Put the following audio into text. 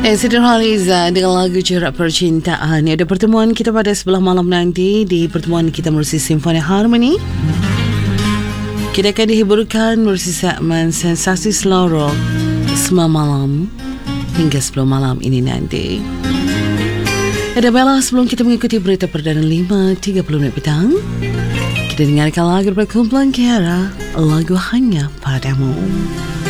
Siti Nurhaliza dengan lagu Corak Percintaan. Ada pertemuan kita pada sebelah malam nanti. Di pertemuan kita melalui Simfoni Harmony, kita akan dihiburkan melalui segmen Sensasi Slow Rock semua malam hingga 10 malam ini nanti. Ada bela sebelum kita mengikuti berita perdana 5.30 minit petang. Kita dengarkan lagu daripada kumpulan Kiara, lagu Hanya Padamu.